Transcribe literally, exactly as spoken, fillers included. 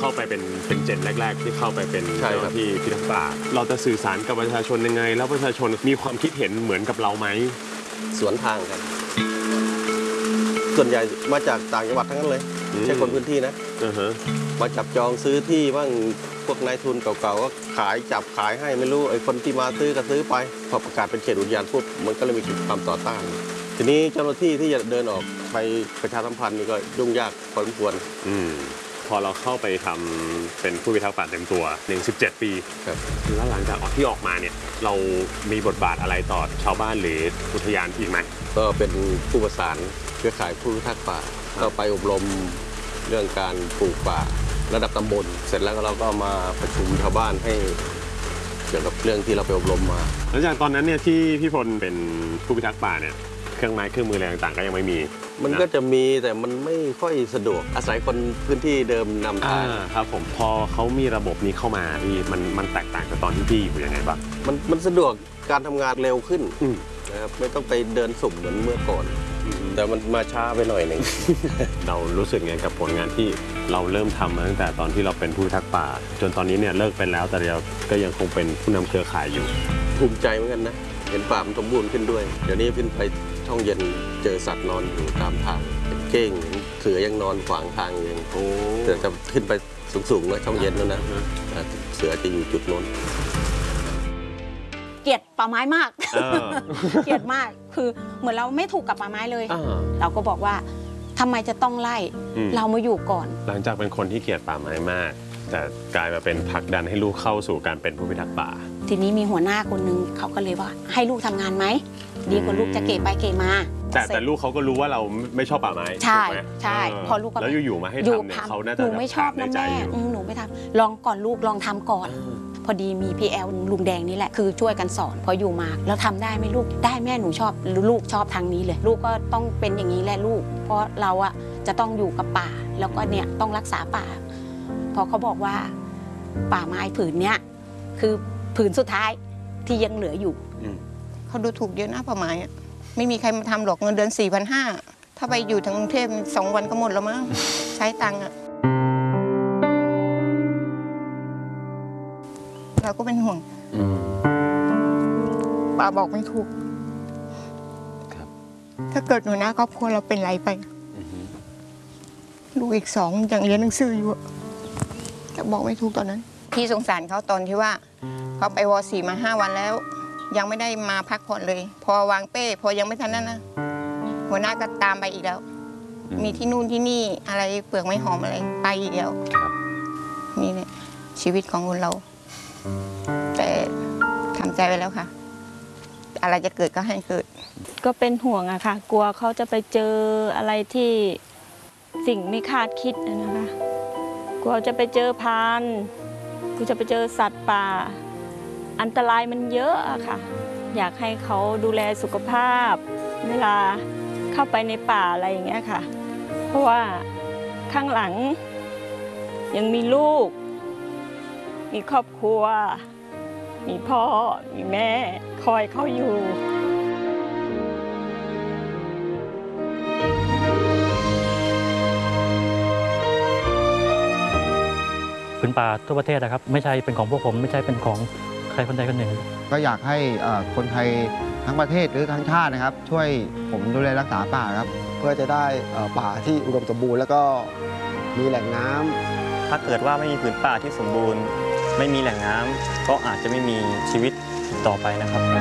เข้าไปเป็นเป็นเจนแรกๆที่เข้าไปเป็นเจ้าหน้าที่พิทักษ์ป่าเราจะสื่อสารกับประชาชนยังไงแล้วประชาชนมีความคิดเห็นเหมือนกับเราไหมสวนทางกันส่วนใหญ่มาจากต่างจังหวัดทั้งนั้นเลยใช่คนพื้นที่นะมาจับจองซื้อที่บ้างพวกนายทุนเก่าๆก็ขายจับขายให้ไม่รู้ไอ้คนที่มาซื้อก็ซื้อไปพอประกาศเป็นเขตอุทยานปุ๊บมันก็เลยมีความต่อต้านทีนี้เจ้าหน้าที่ที่จะเดินออกไปประชาสัมพันธ์นี่ก็ยุ่งยากพอสมควรพอเราเข้าไปทำเป็นผู้พิทักษ์ป่าเต็มตัวหนึ่งสิบเจ็ดปีแล้วหลังจากออกที่ออกมาเนี่ยเรามีบทบาทอะไรต่อชาวบ้านหรืออุทยานอีกไหมก็เป็นผู้ประสานเครือข่ายผู้พิทักษ์ป่าก็ไปอบรมเรื่องการปลูกป่าระดับตำบลเสร็จแล้วเราก็มาประชุมชาวบ้านให้เกี่ยวกับเรื่องที่เราไปอบรมมาหลังจากตอนนั้นเนี่ยที่พี่พลเป็นผู้พิทักษ์ป่าเนี่ยเครื่องไม้เครื่องมืออะไรต่างๆก็ยังไม่มีมันก็จะมีแต่มันไม่ค่อยสะดวกอาศัยคนพื้นที่เดิมนำทางครับผมพอเขามีระบบนี้เข้ามาพี่มันมันแตกต่างจากตอนที่พี่อยู่ยังไงบ้างมันมันสะดวกการทำงานเร็วขึ้นนะครับไม่ต้องไปเดินสุ่มเหมือนเมื่อก่อนแต่มันมาช้าไปหน่อยหนึ่งเรารู้สึกไงกับผลงานที่เราเริ่มทำมาตั้งแต่ตอนที่เราเป็นผู้พิทักษ์ป่าจนตอนนี้เนี่ยเลิกไปแล้วแต่เราก็ยังคงเป็นผู้นำเครือข่ายอยู่ภูมิใจเหมือนกันนะเห็นป่ามันสมบูรณ์ขึ้นด้วยเดี๋ยวนี้ขึ้นไปช่องเย็นเจอสัตว์นอนอยู่ตามทางเป็นเก้งเสือยังนอนขวางทางอย่างโอ้แต่จะขึ้นไปสูงๆนะช่องเย็นแล้วนะเสือจะอยู่จุดโน้นเกลียดป่าไม้มากเกลียดมากคือเหมือนเราไม่ถูกกับป่าไม้เลยเราก็บอกว่าทำไมจะต้องไล่เรามาอยู่ก่อนหลังจากเป็นคนที่เกลียดป่าไม้มากแต่กลายมาเป็นผลักดันให้ลูกเข้าสู่การเป็นผู้พิทักษ์ป่าทีนี้มีหัวหน้าคนนึงเขาก็เลยว่าให้ลูกทำงานไหมดีกว่าลูกจะเกะไปเกะมาแต่แต่ลูกเขาก็รู้ว่าเราไม่ชอบป่าไม้ใช่ใช่พอลูกก็แล้วอยู่ๆมาให้ทำเนี่ยเขาน่าจะหนูไม่ชอบนะแม่หนูไม่ทำลองก่อนลูกลองทำก่อนพอดีมีพี่แอลลุงแดงนี่แหละคือช่วยกันสอนพออยู่มาแล้วทำได้ไหมลูกได้แม่หนูชอบลูกชอบทางนี้เลยลูกก็ต้องเป็นอย่างนี้แหละลูกเพราะเราอะจะต้องอยู่กับป่าแล้วก็เนี่ยต้องรักษาป่าพอเขาบอกว่าป่าไม้ผืนเนี้ยคือผืนสุดท้ายที่ยังเหลืออยู่เขาดูถูกเยอะนะป่าไม้อะไม่มีใครมาทำหรอกเงินเดือนสี่พันห้าถ้าไปอยู่ทางกรุงเทพสองวันก็หมดแล้วมั้งใช้ตังค์อะเราก็เป็นห่วงป้าบอกไม่ถูกถ้าเกิดหนูนะครอบครัวเราเป็นไรไปลูกอีกสองยังเรียนหนังสืออยู่จะบอกไม่ถูกตอนนั้นพี่สงสารเขาตอนที่ว่าเขาไปวอสี่มาห้าวันแล้วยังไม่ได้มาพักผ่อนเลยพอวางเป้พอยังไม่ทันนั้นนะหัวหน้าก็ตามไปอีกแล้วมีที่นู่นที่นี่อะไรเปลือกไม้หอมอะไรไปอีกแล้วนี่เนี่ยชีวิตของคนเราแต่ทำใจไว้แล้วค่ะอะไรจะเกิดก็ให้เกิดก็เป็นห่วงอะค่ะกลัวเขาจะไปเจออะไรที่สิ่งไม่คาดคิดนะคะกลัวจะไปเจอพรานกลัวจะไปเจอสัตว์ป่าอันตรายมันเยอะอะค่ะอยากให้เขาดูแลสุขภาพเวลาเข้าไปในป่าอะไรอย่างเงี้ยค่ะเพราะว่าข้างหลังยังมีลูกมีครอบครัวมีพ่อมีแม่คอยเขาอยู่ผืนป่าทั่วประเทศนะครับไม่ใช่เป็นของพวกผมไม่ใช่เป็นของใครคนใดคนหนึ่งก็อยากให้คนไทยทั้งประเทศหรือทั้งชาตินะครับช่วยผมดูแลรักษาป่าครับเพื่อจะได้ป่าที่อุดมสมบูรณ์แล้วก็มีแหล่งน้ำถ้าเกิดว่าไม่มีผืนป่าที่สมบูรณ์ไม่มีแหล่งน้ำก็อาจจะไม่มีชีวิตต่อไปนะครับ